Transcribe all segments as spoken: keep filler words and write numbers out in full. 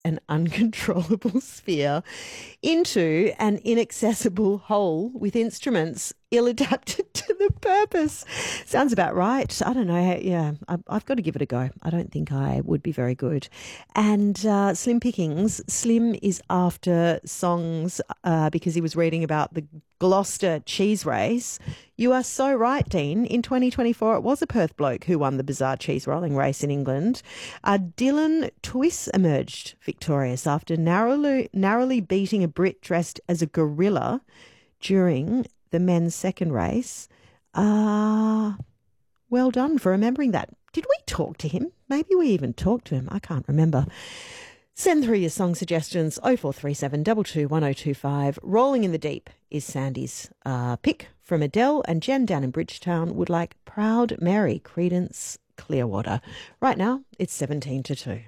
an uncontrollable sphere into an inaccessible hole with instruments ill-adapted to the purpose. Sounds about right. I don't know. How, yeah, I, I've got to give it a go. I don't think I would be very good. And uh, Slim Pickings, Slim is after songs uh, because he was reading about the Gloucester cheese race. You are so right, Dean. In twenty twenty-four, it was a Perth bloke who won the bizarre cheese rolling race in England. Uh, Dylan Twiss emerged victorious after narrowly, narrowly beating a Brit dressed as a gorilla during the men's second race. Ah, uh, well done for remembering that. Did we talk to him? Maybe we even talked to him. I can't remember. Send through your song suggestions, oh four three seven, two two one oh two five. Rolling in the Deep is Sandy's uh, pick from Adele, and Jen down in Bridgetown would like Proud Mary, Creedence Clearwater. Right now, it's seventeen to two.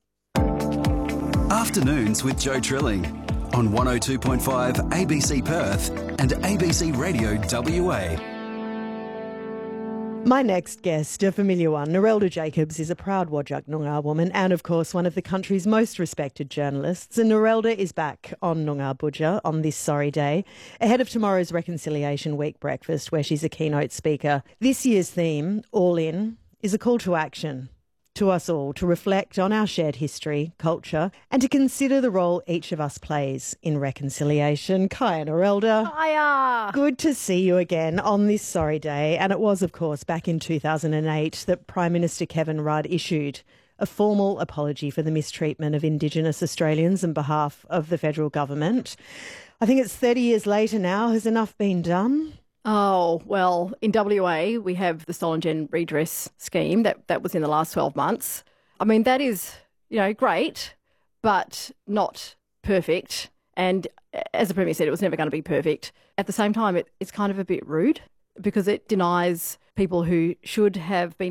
Afternoons with Joe Trilling on one oh two point five A B C Perth and A B C Radio W A. My next guest, a familiar one, Narelda Jacobs, is a proud Whadjuk Noongar woman and, of course, one of the country's most respected journalists. And Narelda is back on Noongar Budja on this sorry day, ahead of tomorrow's Reconciliation Week breakfast, where she's a keynote speaker. This year's theme, All In, is a call to action to us all to reflect on our shared history, culture, and to consider the role each of us plays in reconciliation. Kaya Narelda. Hiya. Good to see you again on this sorry day. And it was, of course, back in two thousand eight that Prime Minister Kevin Rudd issued a formal apology for the mistreatment of Indigenous Australians on behalf of the federal government. I think it's thirty years later now. Has enough been done? Oh, well, in W A, we have the Stolen Gen Redress Scheme. That, that was in the last twelve months. I mean, that is, you know, great, but not perfect. And as the Premier said, it was never going to be perfect. At the same time, it, it's kind of a bit rude because it denies people who should have been